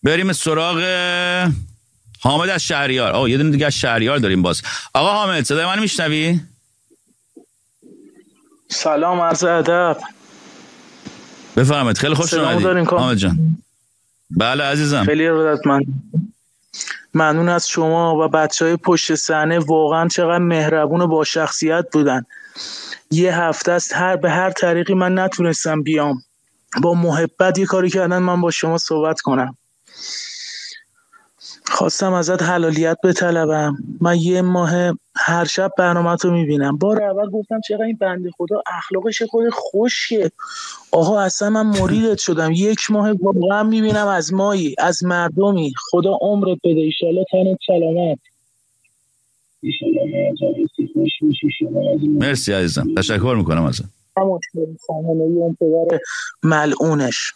بریم سراغ حامد از شهریار. یه دونه دیگه از شهریار داریم باز. آقا حامد صدای منو میشنوی؟ سلام، عرض ادب. بفرمایید. خیلی خوش اومدید حامد جان. بله عزیزم. خیلی ارادتمند. ممنون از شما و بچهای پشت صحنه، واقعا چقدر مهربون و با شخصیت بودن. یه هفته است به هر طریقی من نتونستم بیام، با محبت یه کاری کردن من با شما صحبت کنم. خواستم ازت حلالیت بطلبم. من یه ماه هر شب برنامه‌تو میبینم. بار اول گفتم چقدر این بنده خدا اخلاقش خود خوشیه. آقا اصلا من مریدت شدم. 1 ماه واقعا میبینم از مایی، از مردمی. خدا عمرت بده، ایشالله تنت سلامت. مرسی عزیزم، تشکر میکنم ازت. اون پدر ملعونش.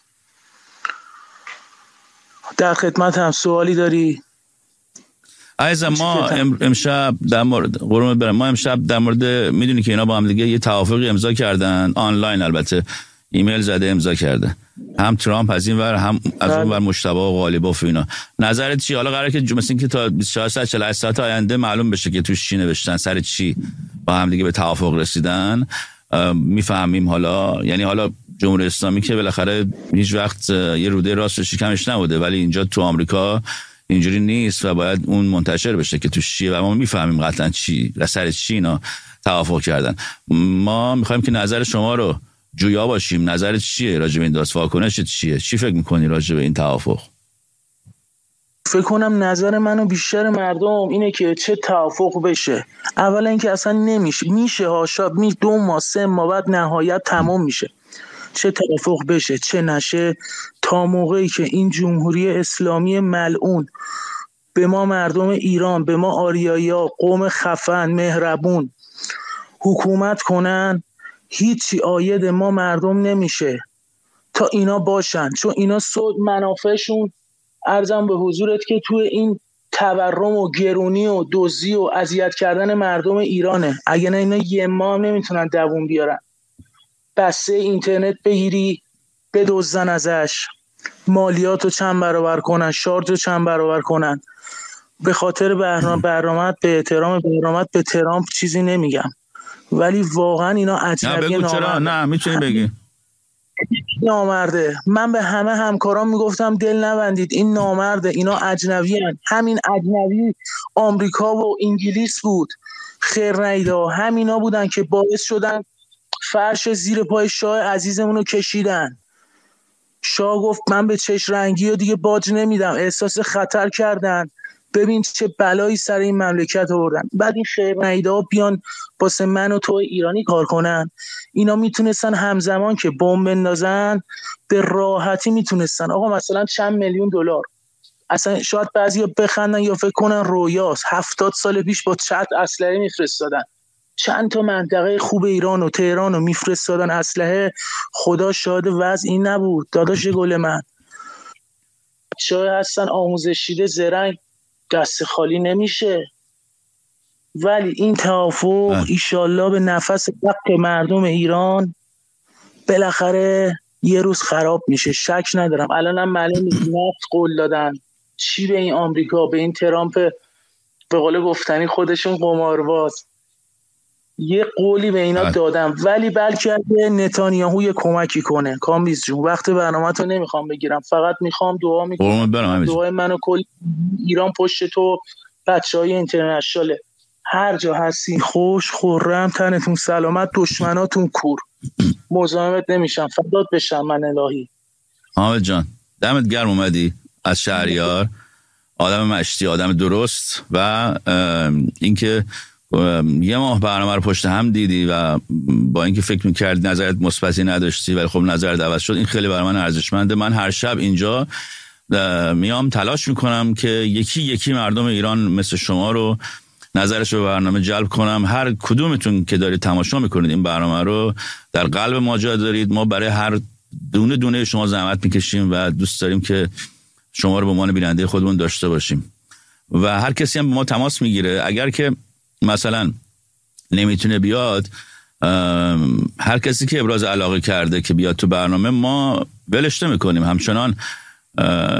در خدمت هم. سوالی داری؟ عزیزم ما امشب در مورد قربونت برم، ما امشب در مورد، میدونی که اینا با هم دیگه یه توافقی امضا کردن، آنلاین البته، ایمیل زده امضا کرده، هم ترامپ از این ور هم از اون ور مجتبی و غالباف و اینا. نظرت چی؟ حالا قراره که مثلا که تا 24 ساعت 48 ساعت آینده معلوم بشه که توش چی نوشتن، سر چی با هم دیگه به توافق رسیدن. میفهمیم حالا، یعنی حالا جمهوری اسلامی که بالاخره هیچ وقت یه روده راست شکمش نبوده، ولی اینجا تو آمریکا اینجوری نیست و باید اون منتشر بشه که توش چیه و ما میفهمیم قطعا چی، سر چی اینا توافق کردن. ما میخوایم که نظر شما رو جویا باشیم. نظرت چیه راجع به این داستان؟ واکنشت چیه؟ چی فکر میکنی راجع به این توافق؟ فکر کنم نظر منو بیشتر مردم اینه که چه توافق بشه. اولا اینکه اصلا میشه هاشا 2 ماه 3 ماه بعد نهایت تمام میشه. چه توافق بشه چه نشه، تا موقعی که این جمهوری اسلامی ملعون به ما مردم ایران، به ما آریایی‌ها، قوم خفن مهربون حکومت کنن، هیچی عاید ما مردم نمیشه تا اینا باشن. چون اینا منافعشون، عرضم به حضورت که توی این تورم و گرونی و دزدی و اذیت کردن مردم ایرانه. اگه نه اینا 1 ماه هم نمیتونن دووم بیارن. بسته اینترنت بگیری بدزدن ازش، مالیاتو چند برابر کنن، شارژو چند برابر کنن. به خاطر برنامه‌ات به احترام برنامه‌ات به ترامپ چیزی نمیگم، ولی واقعا اینا اجنبی چرا؟ نه میتونی بگی نامرده. من به همه همکاران میگفتم دل نبندید، این نامرده، اینا اجنبی هن. همین اجنبی آمریکا و انگلیس بود، خیر نیدا همینا بودن که باعث شدن فرش زیر پای شاه عزیزمون رو کشیدن. شاه گفت من به چشم رنگی و دیگه باج نمیدم، احساس خطر کردن. ببین چه بلایی سر این مملکت آوردن. بعد این خیر نیدا بیان واسه من و تو ایرانی کار کنن. اینا میتونستن همزمان که بمب بندازن به راحتی میتونستن. آقا مثلا چند میلیون دلار، اصلا شاید بعضیا بخندن یا فکر کنن رویاست، 70 سال پیش با چت اسلحه میفرستادن. چند تا منطقه خوب ایران و تهران رو میفرستادن اسلحه. خدا شاهد وضع این نبود. داداش گل من، شاید هستن آموزش دیده زرنگ، دست خالی نمیشه. ولی این توافق ایشالله به نفس حق مردم ایران بالاخره یه روز خراب میشه، شک ندارم. الانم معلومه نفت قول دادن چی به این آمریکا، به این ترامپ به قول گفتنی خودشون قمارباز، یه قولی به اینا دادم. ولی بلکه اگه نتانیاهو یه کمکی کنه. کامبیز جون وقت برنامه‌تو نمیخوام بگیرم، فقط میخوام دعا میکنم. دعای منو کل ایران پشت تو، بچهای اینترنشنال هر جا هستین خوش خرم، تنتون سلامت، دشمناتون کور. مزاحمت نمیشم، فدات بشم من الهی. حامد جان دمت گرم اومدی از شهریار. آدم مشتی، آدم درست و اینکه یه ماه برنامه رو پشت هم دیدی و با اینکه فکر می‌کردی نظرت مثبتی نداشتی ولی خب نظرت عوض شد، این خیلی برای من ارزشمنده. من هر شب اینجا میام تلاش میکنم که یکی مردم ایران مثل شما رو نظرش رو به برنامه جلب کنم. هر کدومتون که دارید تماشا میکنید این برنامه رو در قلب ما جا دارید. ما برای هر دونه شما زحمت میکشیم و دوست داریم که شما رو به عنوان بیننده خودمون داشته باشیم و هر کسی هم به ما تماس میگیره اگر که مثلا نمیتونه بیاد، هر کسی که ابراز علاقه کرده که بیاد تو برنامه ما ولش نمی‌کنیم، همچنان